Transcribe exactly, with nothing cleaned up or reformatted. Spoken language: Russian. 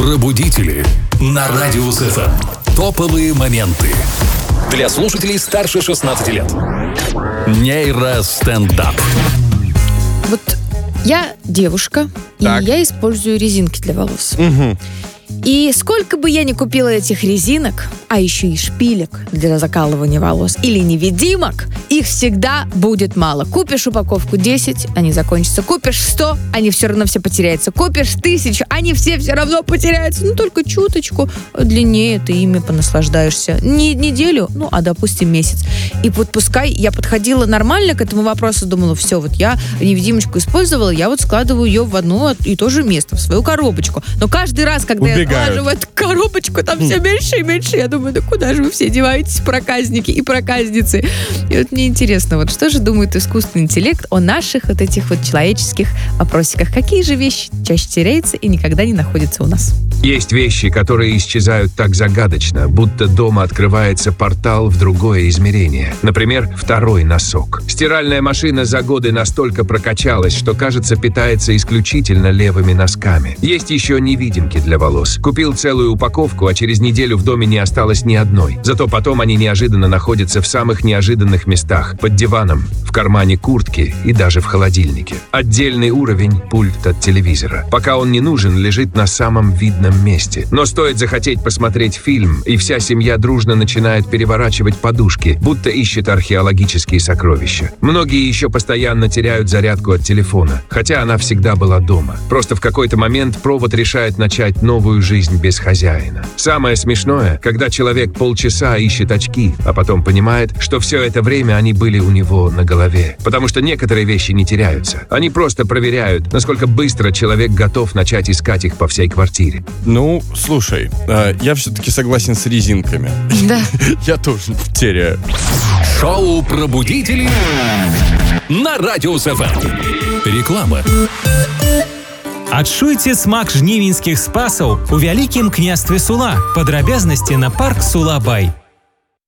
Пробудители на Радио эс эф эм. Топовые моменты для слушателей старше шестнадцати лет. Нейростендап. Вот я девушка, так. и я использую резинки для волос. Угу. И сколько бы я ни купила этих резинок, а еще и шпилек для закалывания волос или невидимок, их всегда будет мало. Купишь упаковку десять, они закончатся. Купишь сто, они все равно все потеряются. Купишь тысячу, они все все равно потеряются. Ну, только чуточку длиннее ты ими понаслаждаешься. Не неделю, ну, а, допустим, месяц. И вот пускай я подходила нормально к этому вопросу, думала, все, вот я невидимочку использовала, я вот складываю ее в одно и то же место, в свою коробочку. Но каждый раз, когда Убегают. я складываю эту коробочку, там все меньше и меньше. Я думаю, да куда же вы все деваетесь, проказники и проказницы? И вот мне интересно, вот что же думает искусственный интеллект о наших вот этих вот человеческих вопросиках? Какие же вещи чаще теряются и никогда не находятся у нас? Есть вещи, которые исчезают так загадочно, будто дома открывается портал в другое измерение. Например, второй носок. Стиральная машина за годы настолько прокачалась, что, кажется, питается исключительно левыми носками. Есть еще невидимки для волос. Купил целую упаковку, а через неделю в доме не осталось ни одной. Зато потом они неожиданно находятся в самых неожиданных местах. Под диваном, в кармане куртки и даже в холодильнике. Отдельный уровень – пульт от телевизора. Пока он не нужен, лежит на самом видном месте. Но стоит захотеть посмотреть фильм, и вся семья дружно начинает переворачивать подушки, будто ищет археологические сокровища. Многие еще постоянно теряют зарядку от телефона, хотя она всегда была дома. Просто в какой-то момент провод решает начать новую жизнь без хозяина. Самое смешное, когда человек полчаса ищет очки, а потом понимает, что все это время они были у него на голове. Потому что некоторые вещи не теряются. Они просто проверяют, насколько быстро человек готов начать искать их по всей квартире. Ну, слушай, э, я все-таки согласен с резинками. Да. Я тоже теряю. Шоу «Пробудители» на Радио эс эф эм. Реклама. Адчуйце смак жнівеньскіх спасаў у вялікім княстве Сула. Падрабязнасці на парк Сула-Бай.